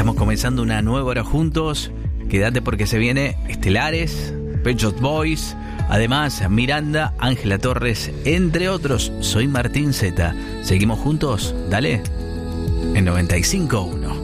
Estamos comenzando una nueva hora juntos. Quédate porque se viene Estelares, Pet Shop Boys, además Miranda, Ángela Torres, entre otros. Soy Martín Zeta. Seguimos juntos, dale, en 95.1.